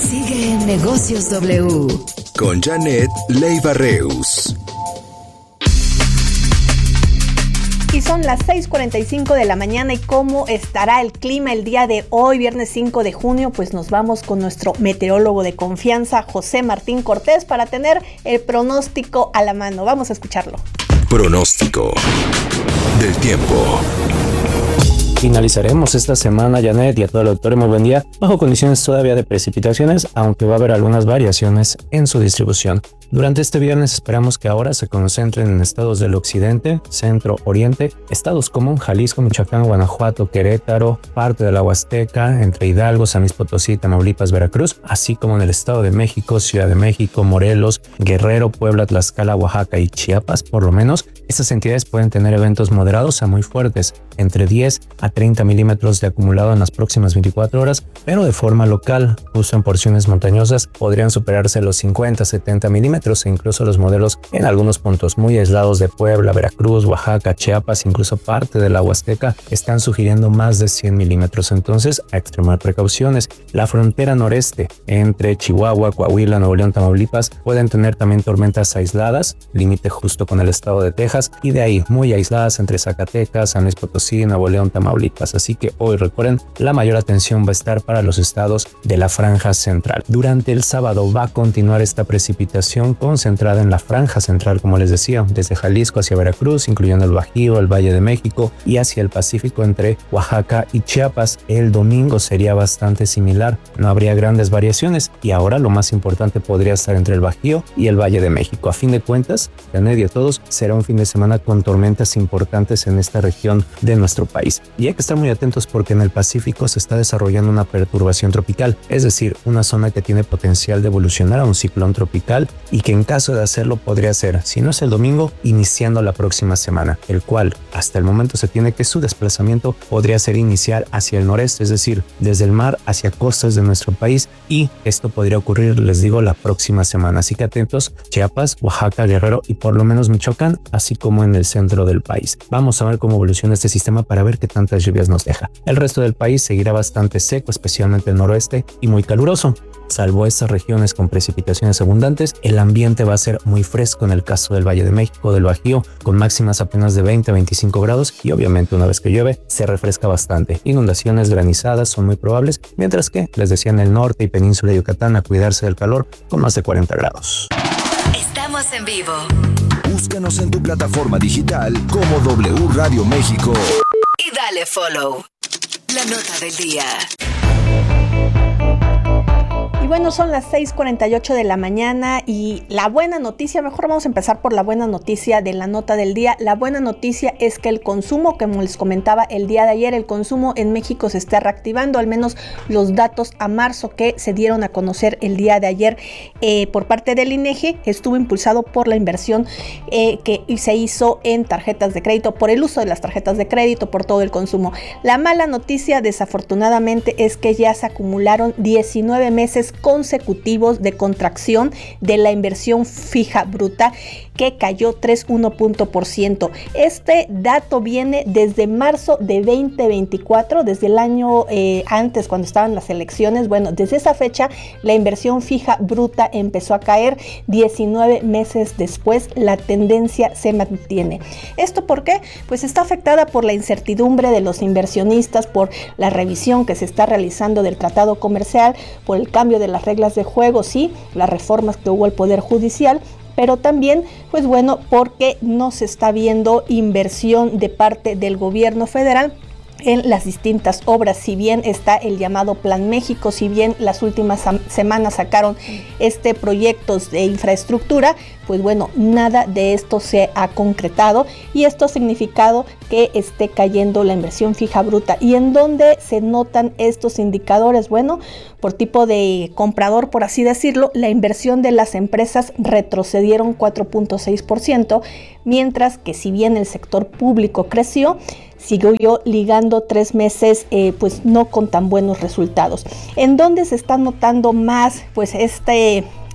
Sigue en Negocios W con Janet Leiva Reus. Y son las 6:45 de la mañana. ¿Y cómo estará el clima el día de hoy, viernes 5 de junio? Pues nos vamos con nuestro meteorólogo de confianza, José Martín Cortés, para tener el pronóstico a la mano. Vamos a escucharlo. Pronóstico del tiempo. Finalizaremos esta semana, Janet, y a todo el auditorio, muy buen día, bajo condiciones todavía de precipitaciones, aunque va a haber algunas variaciones en su distribución. Durante este viernes esperamos que ahora se concentren en estados del occidente, centro, oriente, estados como Jalisco, Michoacán, Guanajuato, Querétaro, parte de la Huasteca, entre Hidalgo, San Luis Potosí, Tamaulipas, Veracruz, así como en el Estado de México, Ciudad de México, Morelos, Guerrero, Puebla, Tlaxcala, Oaxaca y Chiapas. Por lo menos, estas entidades pueden tener eventos moderados a muy fuertes, entre 10 a 30 milímetros de acumulado en las próximas 24 horas, pero de forma local, justo en porciones montañosas, podrían superarse los 50 a 70 milímetros e incluso los modelos en algunos puntos muy aislados de Puebla, Veracruz, Oaxaca, Chiapas, incluso parte de la Huasteca, están sugiriendo más de 100 milímetros. Entonces, a extremar precauciones. La frontera noreste entre Chihuahua, Coahuila, Nuevo León, Tamaulipas pueden tener también tormentas aisladas, límite justo con el estado de Texas, y de ahí muy aisladas entre Zacatecas, San Luis Potosí, Nuevo León, Tamaulipas. Así que hoy, recuerden, la mayor atención va a estar para los estados de la franja central. Durante el sábado va a continuar esta precipitación concentrada en la franja central, como les decía, desde Jalisco hacia Veracruz, incluyendo el Bajío, el Valle de México, y hacia el Pacífico entre Oaxaca y Chiapas. El domingo sería bastante similar, no habría grandes variaciones, y ahora lo más importante podría estar entre el Bajío y el Valle de México. A fin de cuentas, de medio todos, será un fin de semana con tormentas importantes en esta región de nuestro país. Y hay que estar muy atentos porque en el Pacífico se está desarrollando una perturbación tropical, es decir, una zona que tiene potencial de evolucionar a un ciclón tropical, y que en caso de hacerlo podría ser, si no es el domingo, iniciando la próxima semana, el cual hasta el momento se tiene que su desplazamiento podría ser iniciar hacia el noreste, es decir, desde el mar hacia costas de nuestro país, y esto podría ocurrir, les digo, la próxima semana. Así que atentos, Chiapas, Oaxaca, Guerrero y por lo menos Michoacán, así como en el centro del país. Vamos a ver cómo evoluciona este sistema para ver qué tantas lluvias nos deja. El resto del país seguirá bastante seco, especialmente el noroeste, y muy caluroso. Salvo estas regiones con precipitaciones abundantes, el ambiente va a ser muy fresco en el caso del Valle de México, del Bajío, con máximas apenas de 20 a 25 grados, y obviamente una vez que llueve se refresca bastante. Inundaciones, granizadas son muy probables, mientras que, les decía, en el norte y península de Yucatán a cuidarse del calor con más de 40 grados. Estamos en vivo. Búscanos en tu plataforma digital como W Radio México Y dale follow. La nota del día. Y bueno, son las 6:48 de la mañana y la buena noticia, mejor vamos a empezar por la buena noticia de la nota del día. La buena noticia es que el consumo, como les comentaba el día de ayer, el consumo en México se está reactivando, al menos los datos a marzo que se dieron a conocer el día de ayer por parte del INEGI, estuvo impulsado por la inversión que se hizo en tarjetas de crédito, por el uso de las tarjetas de crédito, por todo el consumo. La mala noticia, desafortunadamente, es que ya se acumularon 19 meses consecutivos de contracción de la inversión fija bruta, que cayó 3,1%. Este dato viene desde marzo de 2024, desde el año antes, cuando estaban las elecciones. Bueno, desde esa fecha la inversión fija bruta empezó a caer. 19 meses después la tendencia se mantiene. ¿Esto por qué? Pues está afectada por la incertidumbre de los inversionistas, por la revisión que se está realizando del tratado comercial, por el cambio de las reglas de juego, sí, las reformas que hubo al Poder Judicial, pero también, pues bueno, porque no se está viendo inversión de parte del gobierno federal en las distintas obras. Si bien está el llamado Plan México, si bien las últimas semanas sacaron proyectos de infraestructura, pues bueno, nada de esto se ha concretado, y esto ha significado que esté cayendo la inversión fija bruta. ¿Y en dónde se notan estos indicadores? Bueno, por tipo de comprador, por así decirlo, la inversión de las empresas retrocedieron 4,6%, mientras que si bien el sector público creció, siguió ligando 3 meses pues no con tan buenos resultados. ¿En dónde se está notando más pues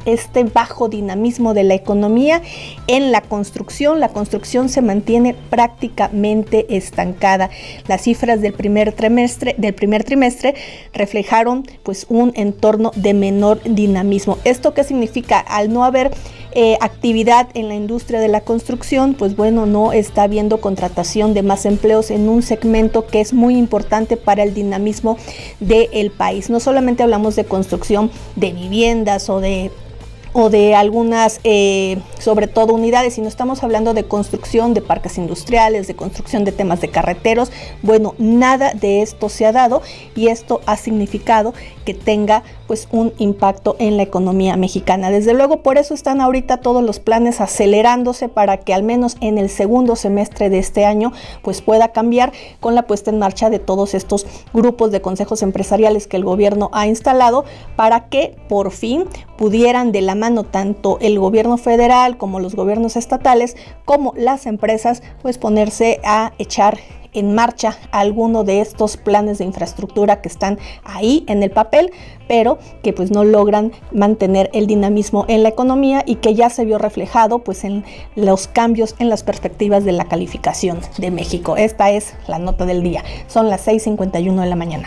este bajo dinamismo de la economía en la construcción. La construcción se mantiene prácticamente estancada. Las cifras del primer trimestre reflejaron pues un entorno de menor dinamismo. ¿Esto qué significa? Al no haber actividad en la industria de la construcción, pues bueno, no está habiendo contratación de más empleos en un segmento que es muy importante para el dinamismo del país. No solamente hablamos de construcción de viviendas o de algunas, sobre todo unidades, sino estamos hablando de construcción de parques industriales, de construcción de temas de carreteros. Bueno, nada de esto se ha dado y esto ha significado que tenga pues un impacto en la economía mexicana. Desde luego, por eso están ahorita todos los planes acelerándose para que al menos en el segundo semestre de este año pues pueda cambiar con la puesta en marcha de todos estos grupos de consejos empresariales que el gobierno ha instalado para que por fin pudieran de la mano tanto el gobierno federal como los gobiernos estatales como las empresas pues ponerse a echar en marcha alguno de estos planes de infraestructura que están ahí en el papel, pero que pues no logran mantener el dinamismo en la economía y que ya se vio reflejado pues en los cambios en las perspectivas de la calificación de México. Esta es la nota del día. Son las 6:51 de la mañana.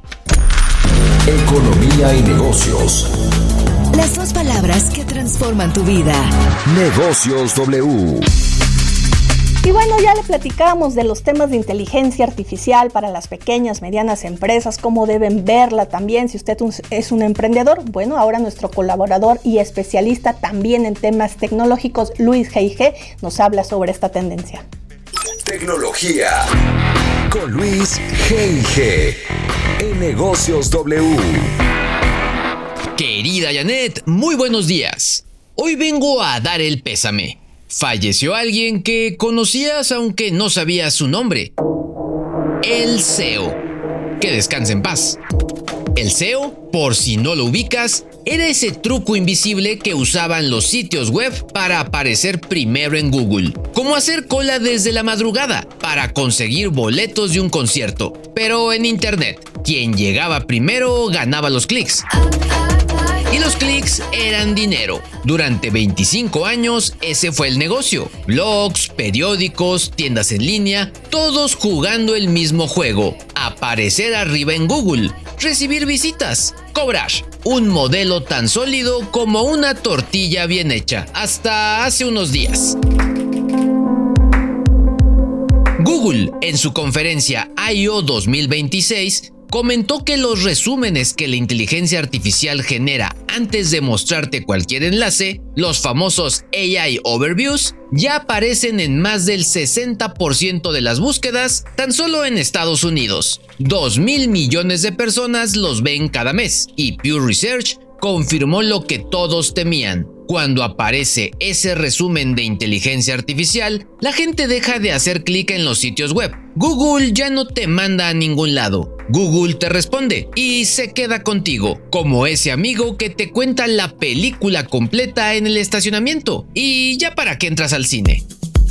Economía y negocios. Las dos palabras que transforman tu vida. Negocios W. Y bueno, ya le platicábamos de los temas de inteligencia artificial para las pequeñas, medianas empresas, cómo deben verla también si usted es un emprendedor. Bueno, ahora nuestro colaborador y especialista también en temas tecnológicos, Luis G.I.G., nos habla sobre esta tendencia. Tecnología con Luis G.I.G. en Negocios W. Querida Janet, muy buenos días. Hoy vengo a dar el pésame. Falleció alguien que conocías aunque no sabías su nombre. El SEO. Que descanse en paz. El SEO, por si no lo ubicas, era ese truco invisible que usaban los sitios web para aparecer primero en Google. Como hacer cola desde la madrugada para conseguir boletos de un concierto. Pero en internet, quien llegaba primero ganaba los clics. Y los clics eran dinero. Durante 25 años ese fue el negocio. Blogs, periódicos, tiendas en línea, todos jugando el mismo juego. Aparecer arriba en Google, recibir visitas, cobrar. Un modelo tan sólido como una tortilla bien hecha, hasta hace unos días. Google, en su conferencia I.O. 2026, comentó que los resúmenes que la inteligencia artificial genera antes de mostrarte cualquier enlace, los famosos AI Overviews, ya aparecen en más del 60% de las búsquedas tan solo en Estados Unidos. 2,000 millones de personas los ven cada mes y Pew Research confirmó lo que todos temían. Cuando aparece ese resumen de inteligencia artificial, la gente deja de hacer clic en los sitios web. Google ya no te manda a ningún lado. Google te responde y se queda contigo, como ese amigo que te cuenta la película completa en el estacionamiento. ¿Y ya para qué entras al cine?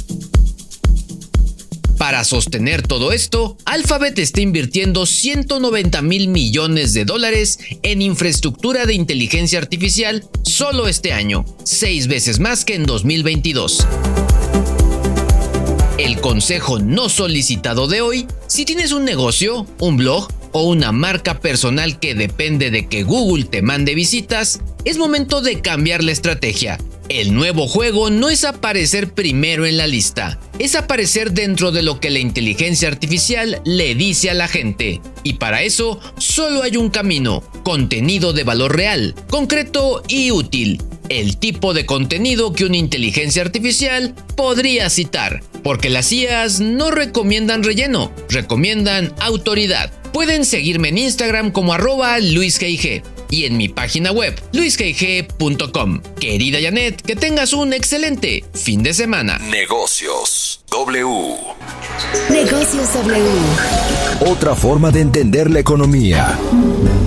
Para sostener todo esto, Alphabet está invirtiendo $190,000 millones en infraestructura de inteligencia artificial solo este año, 6 veces más que en 2022. El consejo no solicitado de hoy: si tienes un negocio, un blog o una marca personal que depende de que Google te mande visitas, es momento de cambiar la estrategia. El nuevo juego no es aparecer primero en la lista, es aparecer dentro de lo que la inteligencia artificial le dice a la gente. Y para eso solo hay un camino: contenido de valor real, concreto y útil. El tipo de contenido que una inteligencia artificial podría citar, porque las IAs no recomiendan relleno, recomiendan autoridad. Pueden seguirme en Instagram como @LuisGig y en mi página web luisgig.com. Querida Janet, que tengas un excelente fin de semana. Negocios W. Negocios W. Otra forma de entender la economía.